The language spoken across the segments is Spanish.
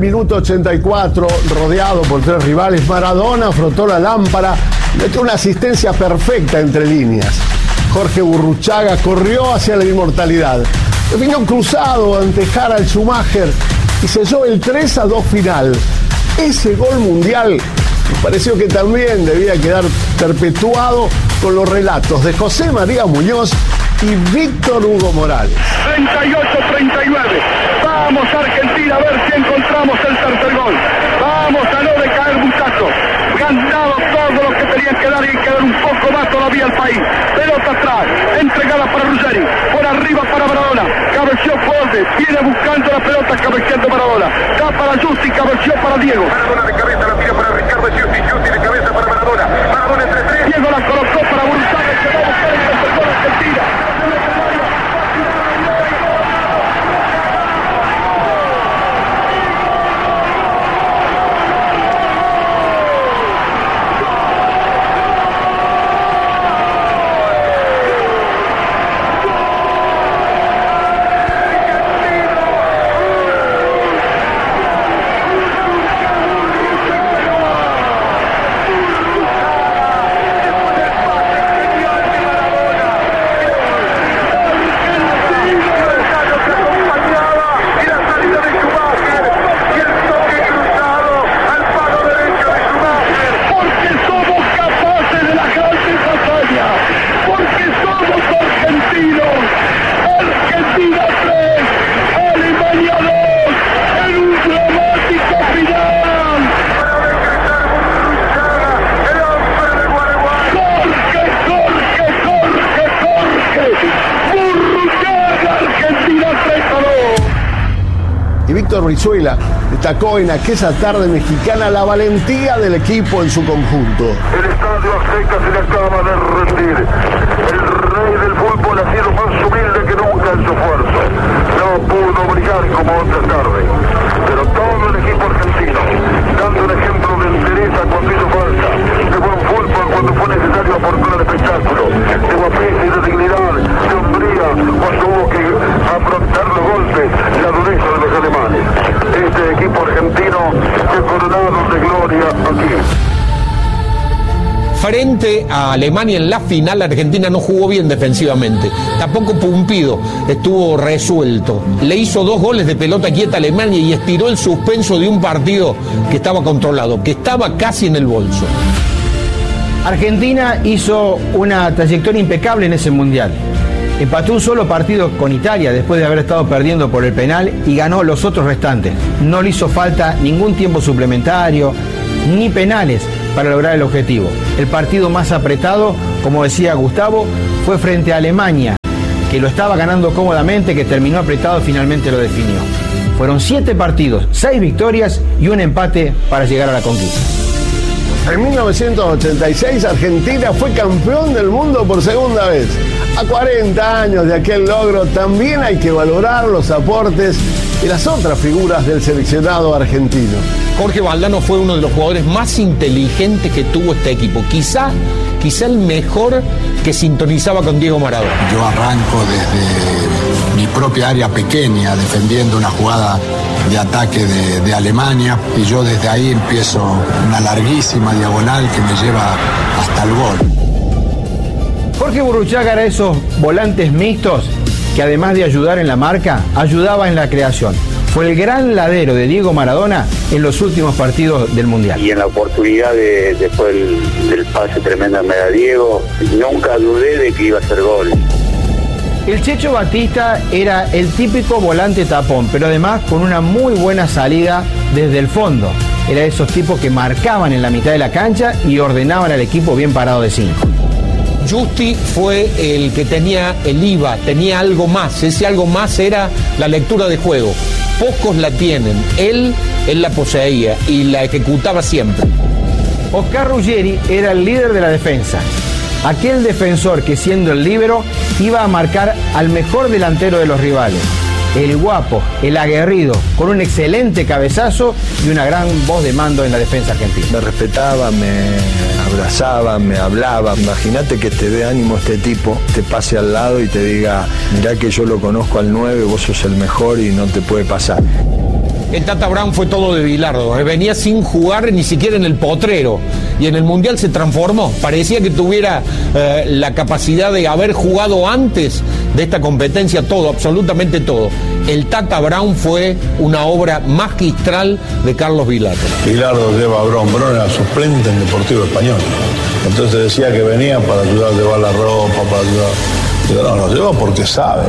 minuto 84, rodeado por 3 rivales, Maradona frotó la lámpara, metió una asistencia perfecta entre líneas. Jorge Burruchaga corrió hacia la inmortalidad. Vino cruzado ante Harald Schumacher y selló el 3-2 final. Ese gol mundial me pareció que también debía quedar perpetuado con los relatos de José María Muñoz y Víctor Hugo Morales. 38-39. Vamos Argentina a ver si encontramos el tercer gol. Vamos a no decaer, muchachos. Ganado todo lo que tenían que dar y quedar un poco más todavía al país. Pelota atrás, entregada para Ruggeri, por arriba para Maradona. Cabeció Folde, viene buscando la pelota, cabeceando Maradona. Da para Justi, cabeció para Diego. Maradona de cabeza, la tira para Ricardo Justi, Justi de cabeza para Maradona. Maradona entre 3. Diego la colocó para Burruchaga, que va a buscar el tercer gol Argentina. Brizuela destacó en aquella tarde mexicana la valentía del equipo en su conjunto. El estadio Azteca se le acaba de rendir. El rey del fútbol ha sido más humilde que nunca en su esfuerzo. No pudo brillar como otra tarde, pero todo el equipo argentino dando un ejemplo de entereza cuando hizo falta, de buen fútbol cuando fue necesario aportar el espectáculo, de guapés y de dignidad, de hombría cuando hubo que afrontar los golpes, la dureza de los alemanes. Este equipo argentino fue coronado de gloria aquí. Frente a Alemania en la final, Argentina no jugó bien defensivamente. Tampoco Pumpido estuvo resuelto. Le hizo 2 goles de pelota quieta a Alemania y estiró el suspenso de un partido que estaba controlado, que estaba casi en el bolso. Argentina hizo una trayectoria impecable en ese mundial. Empató un solo partido con Italia después de haber estado perdiendo por el penal y ganó los otros restantes. No le hizo falta ningún tiempo suplementario ni penales para lograr el objetivo. El partido más apretado, como decía Gustavo, fue frente a Alemania, que lo estaba ganando cómodamente, que terminó apretado y finalmente lo definió. Fueron 7 partidos, 6 victorias y un empate para llegar a la conquista. En 1986 Argentina fue campeón del mundo por segunda vez. A 40 años de aquel logro también hay que valorar los aportes de las otras figuras del seleccionado argentino. Jorge Valdano fue uno de los jugadores más inteligentes que tuvo este equipo. Quizá el mejor que sintonizaba con Diego Maradona. Yo arranco desde mi propia área pequeña, defendiendo una jugada de ataque de Alemania, y yo desde ahí empiezo una larguísima diagonal que me lleva hasta el gol. Jorge Burruchaga era esos volantes mixtos que además de ayudar en la marca, ayudaba en la creación. Fue el gran ladero de Diego Maradona en los últimos partidos del Mundial. Y en la oportunidad después del pase tremendo a Diego, nunca dudé de que iba a hacer gol. El Checho Batista era el típico volante tapón, pero además con una muy buena salida desde el fondo. Era de esos tipos que marcaban en la mitad de la cancha y ordenaban al equipo bien parado de 5. Justi fue el que tenía el IVA, tenía algo más. Ese algo más era la lectura de juego. Pocos la tienen. Él la poseía y la ejecutaba siempre. Oscar Ruggeri era el líder de la defensa. Aquel defensor que, siendo el líbero, iba a marcar al mejor delantero de los rivales. El guapo, el aguerrido, con un excelente cabezazo y una gran voz de mando en la defensa argentina. Me respetaba, me abrazaba, me hablaba. Imagínate que te dé ánimo este tipo, te pase al lado y te diga: mirá que yo lo conozco al 9, vos sos el mejor y no te puede pasar. El Tata Brown fue todo de Bilardo, venía sin jugar ni siquiera en el potrero, y en el Mundial se transformó, parecía que tuviera la capacidad de haber jugado antes de esta competencia todo, absolutamente todo. El Tata Brown fue una obra magistral de Carlos Bilardo. Bilardo lleva a Brown era suplente en Deportivo Español, entonces decía que venía para ayudar a llevar la ropa, para ayudar, pero no, lo lleva porque sabe.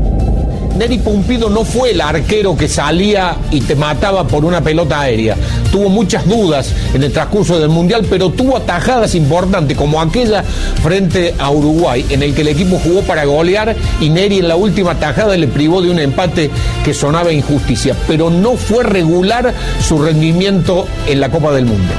Neri Pumpido no fue el arquero que salía y te mataba por una pelota aérea. Tuvo muchas dudas en el transcurso del Mundial, pero tuvo atajadas importantes, como aquella frente a Uruguay, en el que el equipo jugó para golear y Neri en la última atajada le privó de un empate que sonaba injusticia. Pero no fue regular su rendimiento en la Copa del Mundo.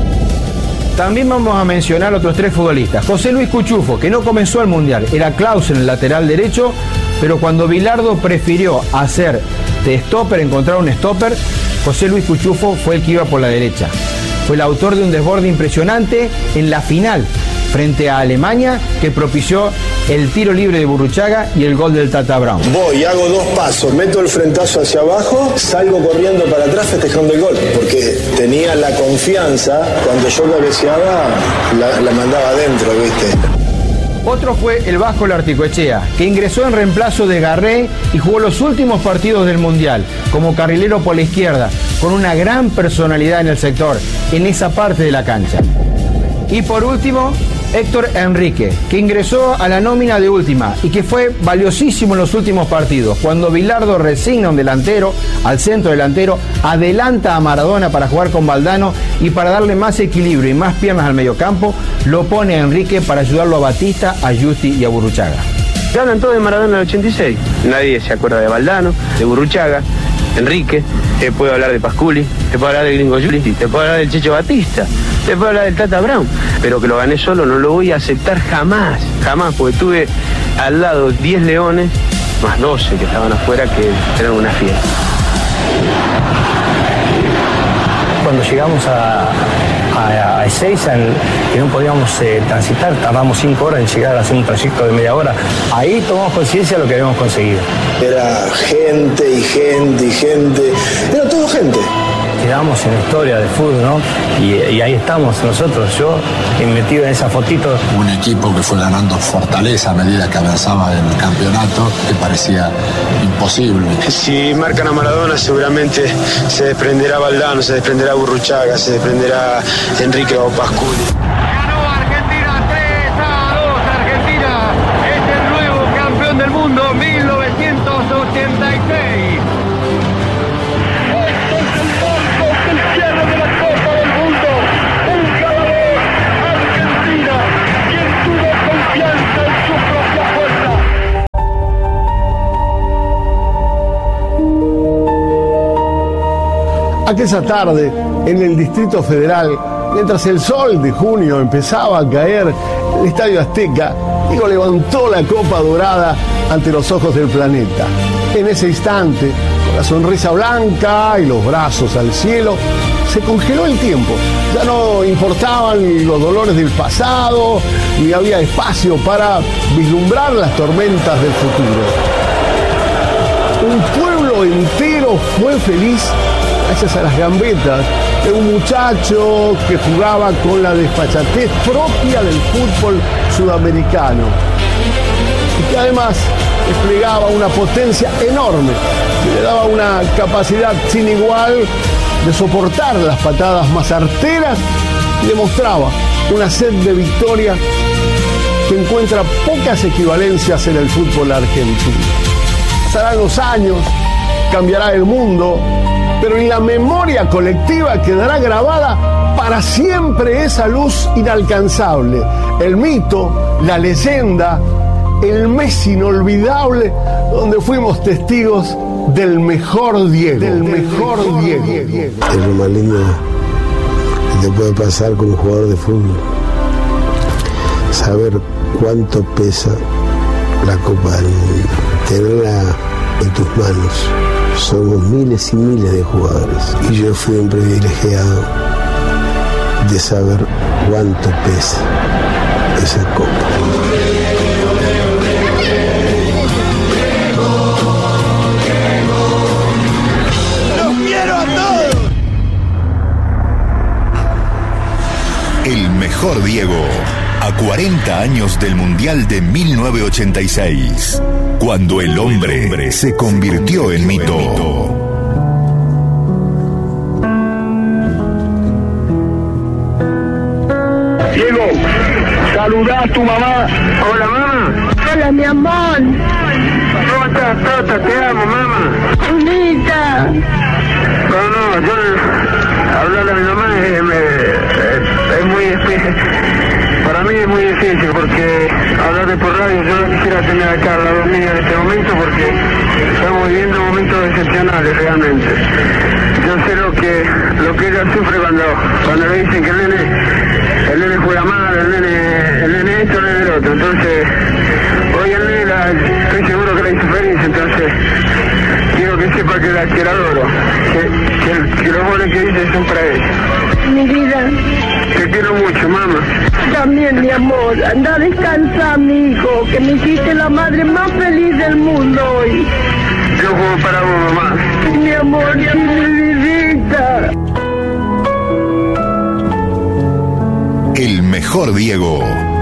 También vamos a mencionar otros 3 futbolistas. José Luis Cuchufo, que no comenzó el Mundial, era Klaus en el lateral derecho, pero cuando Bilardo prefirió hacer de stopper, encontrar un stopper, José Luis Cuchufo fue el que iba por la derecha. Fue el autor de un desborde impresionante en la final frente a Alemania, que propició el tiro libre de Burruchaga y el gol del Tata Brown. Voy, hago 2 pasos, meto el frentazo hacia abajo, salgo corriendo para atrás festejando el gol, porque tenía la confianza, cuando yo cabeceaba, la mandaba adentro, ¿viste? Otro fue el Vasco Larticoechea, que ingresó en reemplazo de Garré y jugó los últimos partidos del Mundial como carrilero por la izquierda, con una gran personalidad en el sector, en esa parte de la cancha. Y por último, Héctor Enrique, que ingresó a la nómina de última y que fue valiosísimo en los últimos partidos. Cuando Bilardo resigna un delantero, al centro delantero, adelanta a Maradona para jugar con Valdano y para darle más equilibrio y más piernas al mediocampo, lo pone a Enrique para ayudarlo a Batista, a Justi y a Burruchaga. Hablan todos de Maradona en el 86. Nadie se acuerda de Valdano, de Burruchaga, Enrique, te puedo hablar de Pasculi, te puedo hablar de Gringo Justi, te puedo hablar del Checho Batista, te puedo hablar del Tata Brown, pero que lo gané solo no lo voy a aceptar jamás, jamás, porque tuve al lado 10 leones, más 12 que estaban afuera, que eran una fiesta. Cuando llegamos a Ezeiza, que no podíamos transitar, tardamos 5 horas en llegar a hacer un trayecto de media hora. Ahí tomamos conciencia de lo que habíamos conseguido. Era gente y gente y gente, era todo gente. Quedamos en la historia del fútbol, ¿no? Y ahí estamos nosotros, yo metido en esa fotito. Un equipo que fue ganando fortaleza a medida que avanzaba en el campeonato, que parecía imposible. Si marcan a Maradona, seguramente se desprenderá Valdano, se desprenderá Burruchaga, se desprenderá Enrique o Pasculi. Ganó Argentina 3-2. Argentina es el nuevo campeón del mundo 1986. Aquella tarde, en el Distrito Federal, mientras el sol de junio empezaba a caer, el Estadio Azteca, Diego levantó la copa dorada ante los ojos del planeta. En ese instante, con la sonrisa blanca y los brazos al cielo, se congeló el tiempo. Ya no importaban los dolores del pasado, ni había espacio para vislumbrar las tormentas del futuro. Un pueblo entero fue feliz gracias a las gambetas de un muchacho que jugaba con la desfachatez propia del fútbol sudamericano y que además desplegaba una potencia enorme que le daba una capacidad sin igual de soportar las patadas más arteras y demostraba una sed de victoria que encuentra pocas equivalencias en el fútbol argentino. Pasarán los años, cambiará el mundo, pero en la memoria colectiva quedará grabada para siempre esa luz inalcanzable, el mito, la leyenda, el mes inolvidable donde fuimos testigos del mejor Diego. Es lo más lindo que te puede pasar como jugador de fútbol. Saber cuánto pesa la Copa del Mundo, tenerla en tus manos. Somos miles y miles de jugadores y yo fui un privilegiado de saber cuánto pesa esa copa. ¡Los quiero a mejor Diego, a 40 años del Mundial de 1986, cuando el hombre se convirtió en mito. Diego, saludá a tu mamá. Hola, mamá. Hola, mi amor. ¿Cómo estás, Tota? Te amo, mamá. Bonita. No, yo hablar a mi mamá es muy difícil. Para mí es muy difícil porque hablarle por radio, yo no quisiera tener acá al lado mío en este momento porque estamos viviendo momentos excepcionales realmente. Yo sé lo que ella sufre cuando le dicen que el nene juega mal, el nene esto, el nene lo otro. Entonces, hoy el nene estoy seguro que la hizo feliz, entonces quiero que sepa que la adoro, que los goles que dice son para ella. Mi vida. Te quiero mucho, mamá. También, mi amor. Anda a descansar, mi hijo, que me hiciste la madre más feliz del mundo hoy. Yo juego para vos, mamá. Mi amor, sí, mi vidita. El mejor Diego.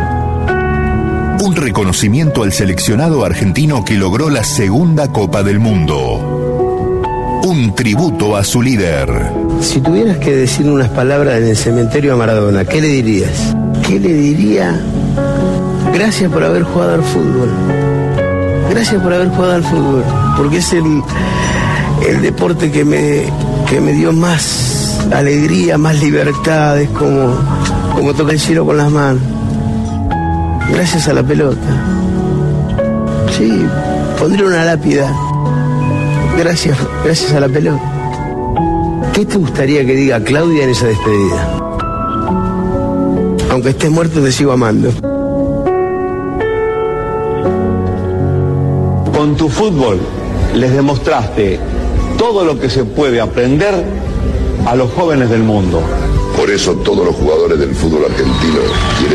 Un reconocimiento al seleccionado argentino que logró la segunda Copa del Mundo. Un tributo a su líder. Si tuvieras que decir unas palabras en el cementerio a Maradona, ¿qué le dirías? ¿Qué le diría? Gracias por haber jugado al fútbol. Gracias por haber jugado al fútbol. Porque es el deporte que me dio más alegría, más libertad. Es como tocar el cielo con las manos. Gracias a la pelota. Sí, pondré una lápida. Gracias a la pelota. ¿Qué te gustaría que diga Claudia en esa despedida? Aunque estés muerto, te sigo amando. Con tu fútbol les demostraste todo lo que se puede aprender a los jóvenes del mundo. Por eso todos los jugadores del fútbol argentino quieren